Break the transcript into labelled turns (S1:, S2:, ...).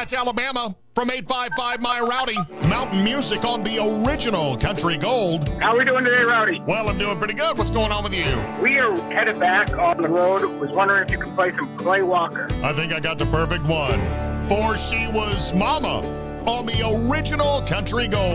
S1: That's Alabama from 855 My Rowdy. Mountain music on the original Country Gold.
S2: How are we doing today, Rowdy?
S1: Well, I'm doing pretty good. What's going on with you?
S2: We are headed back on the road. Was wondering if you could play some Clay Walker.
S1: I think I got the perfect one. For She Was Mama on the original Country Gold.